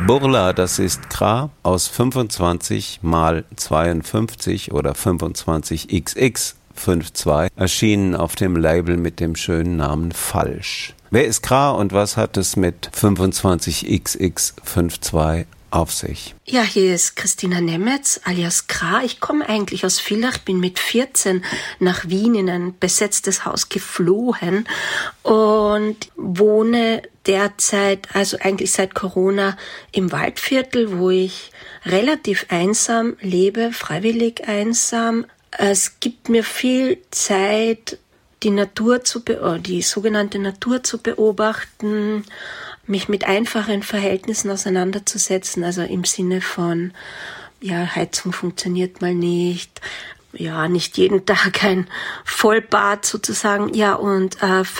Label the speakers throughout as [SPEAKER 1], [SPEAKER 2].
[SPEAKER 1] Burla, das ist Kra aus 25 mal 52 oder 25XX52, erschienen auf dem Label mit dem schönen Namen Falsch. Wer ist Kra und was hat es mit 25XX52 auf sich?
[SPEAKER 2] Ja, hier ist Christina Nemetz alias Kra. Ich komme eigentlich aus Villach, bin mit 14 nach Wien in ein besetztes Haus geflohen und wohne derzeit, also eigentlich seit Corona, im Waldviertel, wo ich relativ einsam lebe, freiwillig einsam. Es gibt mir viel Zeit, die sogenannte Natur zu beobachten, mich mit einfachen Verhältnissen auseinanderzusetzen, also im Sinne von, ja, Heizung funktioniert mal nicht, ja, nicht jeden Tag ein Vollbad sozusagen, ja, und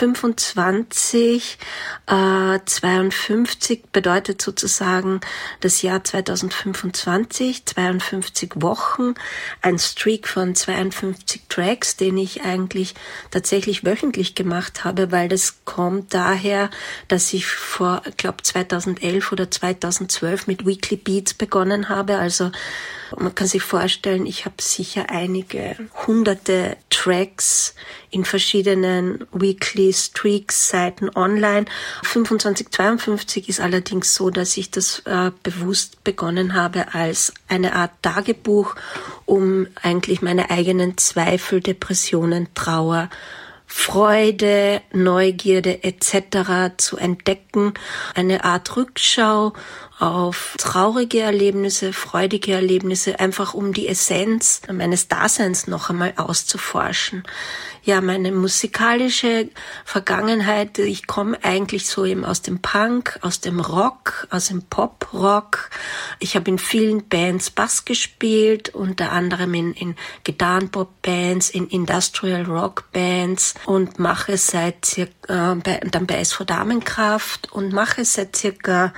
[SPEAKER 2] 52 bedeutet sozusagen das Jahr 2025, 52 Wochen, ein Streak von 52 Tracks, den ich eigentlich tatsächlich wöchentlich gemacht habe, weil das kommt daher, dass ich vor, ich glaube 2011 oder 2012 mit Weekly Beats begonnen habe, also man kann sich vorstellen, ich habe sicher einige hunderte Tracks in verschiedenen Weekly Streaks Seiten online. 2552 ist allerdings so, dass ich das bewusst begonnen habe als eine Art Tagebuch, um eigentlich meine eigenen Zweifel, Depressionen, Trauer, Freude, Neugierde etc. zu entdecken. Eine Art Rückschau auf traurige Erlebnisse, freudige Erlebnisse, einfach um die Essenz meines Daseins noch einmal auszuforschen. Ja, meine musikalische Vergangenheit, ich komme eigentlich so eben aus dem Punk, aus dem Rock, aus dem Pop-Rock. Ich habe in vielen Bands Bass gespielt, unter anderem in Gitarrenpop-Bands, in Industrial-Rock-Bands und mache seit dann bei SV Damenkraft und mache seit circa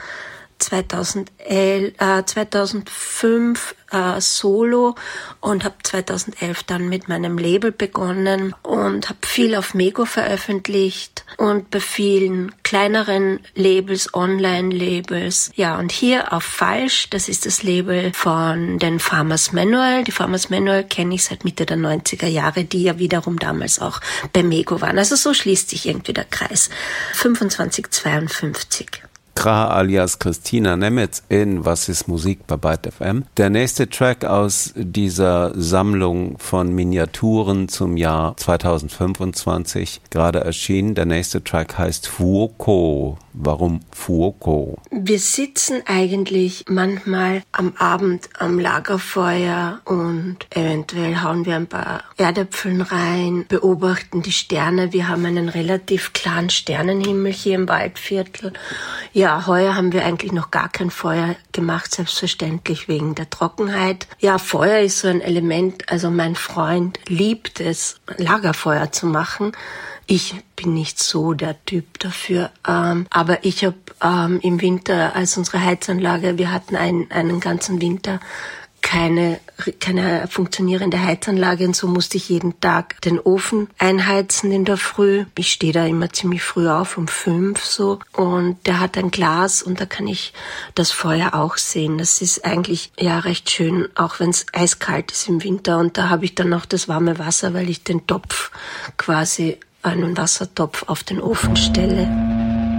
[SPEAKER 2] 2005 Solo und habe 2011 dann mit meinem Label begonnen und habe viel auf Mego veröffentlicht und bei vielen kleineren Labels, Online-Labels. Ja, und hier auf Falsch, das ist das Label von den Farmers Manual. Die Farmers Manual kenne ich seit Mitte der 90er Jahre, die ja wiederum damals auch bei Mego waren. Also so schließt sich irgendwie der Kreis. 2552.
[SPEAKER 1] Kra alias Christina Nemetz in Was ist Musik bei Byte FM. Der nächste Track aus dieser Sammlung von Miniaturen zum Jahr 2025, gerade erschienen. Der nächste Track heißt Fuoko. Warum Fuoko?
[SPEAKER 2] Wir sitzen eigentlich manchmal am Abend am Lagerfeuer und eventuell hauen wir ein paar Erdäpfeln rein, beobachten die Sterne. Wir haben einen relativ klaren Sternenhimmel hier im Waldviertel. Ja, heuer haben wir eigentlich noch gar kein Feuer gemacht, selbstverständlich wegen der Trockenheit. Ja, Feuer ist so ein Element, also mein Freund liebt es, Lagerfeuer zu machen. Ich bin nicht so der Typ dafür, aber ich habe im Winter, als unsere Heizanlage, wir hatten einen ganzen Winter keine funktionierende Heizanlage und so musste ich jeden Tag den Ofen einheizen in der Früh. Ich stehe da immer ziemlich früh auf, um 5 so, und der hat ein Glas und da kann ich das Feuer auch sehen. Das ist eigentlich ja recht schön, auch wenn es eiskalt ist im Winter, und da habe ich dann noch das warme Wasser, weil ich den Topf quasi einen Wassertopf auf den Ofen stelle.